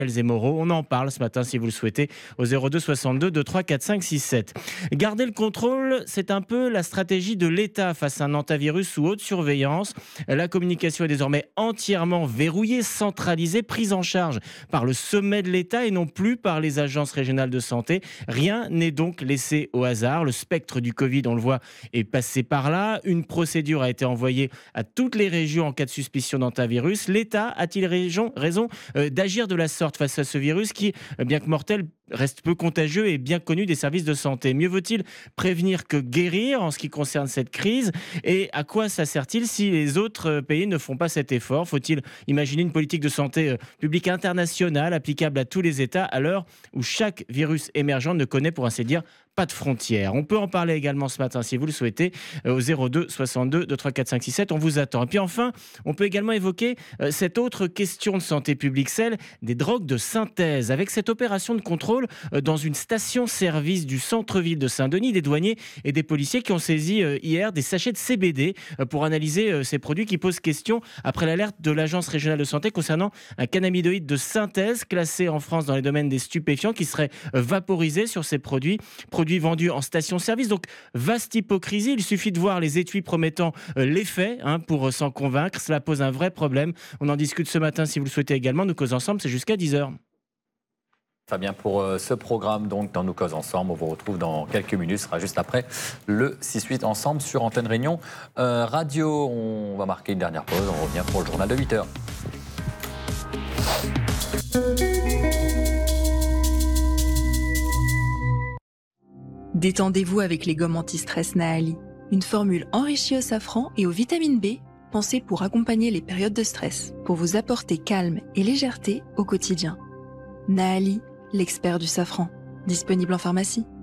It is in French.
et Moreau. On en parle ce matin si vous le souhaitez au 02 62 23 45 67. Garder le contrôle, c'est un peu la stratégie de l'État face à un hantavirus sous haute surveillance. La communication est désormais entièrement verrouillée, centralisée, prise en charge par le sommet de l'État et non plus par les agences régionales de santé. Rien n'est donc laissé au hasard. Le spectre du Covid, on le voit, est passé par là. Une procédure a été envoyée à toutes les régions en cas de suspicion d'hantavirus. L'État a-t-il raison d'agir de la sorte face à ce virus qui, bien que mortel, reste peu contagieux et bien connu des services de santé? Mieux vaut-il prévenir que guérir en ce qui concerne cette crise? Et à quoi ça sert-il si les autres pays ne font pas cet effort? Faut-il imaginer une politique de santé publique internationale applicable à tous les États à l'heure où chaque virus émergent ne connaît, pour ainsi dire, pas de frontières? On peut en parler également ce matin si vous le souhaitez au 02 62 23 4 5 6 7. On vous attend. Et puis enfin, on peut également évoquer cette autre question de santé publique, celle des drogues de synthèse. Avec cette opération de contrôle dans une station-service du centre-ville de Saint-Denis, des douaniers et des policiers qui ont saisi hier des sachets de CBD pour analyser ces produits qui posent question après l'alerte de l'Agence régionale de santé concernant un cannabinoïde de synthèse classé en France dans les domaines des stupéfiants qui serait vaporisé sur ces produits vendus en station-service. Donc, vaste hypocrisie. Il suffit de voir les étuis promettant l'effet pour s'en convaincre. Cela pose un vrai problème. On en discute ce matin si vous le souhaitez également. Nous causons ensemble, c'est jusqu'à 10h. Fabien, pour ce programme, donc, dans Nous cause ensemble, on vous retrouve dans quelques minutes. Ce sera juste après le 6-8 ensemble sur Antenne Réunion Radio. On va marquer une dernière pause. On revient pour le journal de 8h. Détendez-vous avec les gommes anti-stress Naali. Une formule enrichie au safran et aux vitamines B, pensée pour accompagner les périodes de stress, pour vous apporter calme et légèreté au quotidien. Naali, l'expert du safran. Disponible en pharmacie.